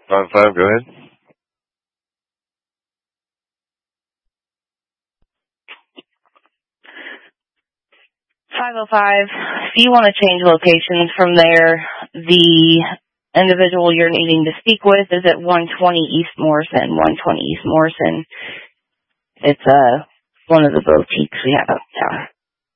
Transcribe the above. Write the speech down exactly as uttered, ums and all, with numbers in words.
Five five. Go ahead. five oh five. If you want to change locations from there, the individual you're needing to speak with is at one twenty East Morrison. one twenty East Morrison. It's uh one of the boutiques we have uptown.